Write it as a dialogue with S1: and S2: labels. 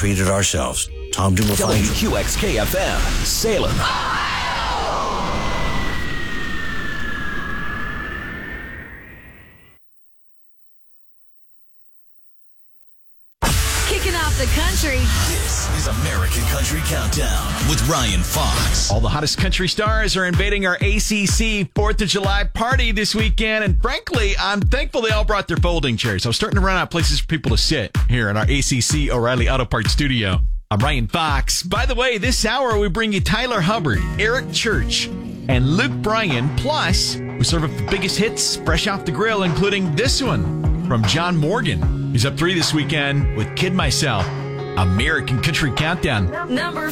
S1: treated ourselves. Tom Dumafine.
S2: WQXK-FM, Salem.
S3: Kicking off the country.
S2: This is American Country Countdown with Ryan Fox.
S4: All the hottest country stars are invading our ACC 4th of July party this weekend. And frankly, I'm thankful they all brought their folding chairs. I was starting to run out of places for people to sit here in our ACC O'Reilly Auto Parts studio. I'm Ryan Fox. By the way, this hour we bring you Tyler Hubbard, Eric Church, and Luke Bryan. Plus, we serve up the biggest hits fresh off the grill, including this one from John Morgan. He's up 3 this weekend with Kid Myself. American Country Countdown.
S3: Number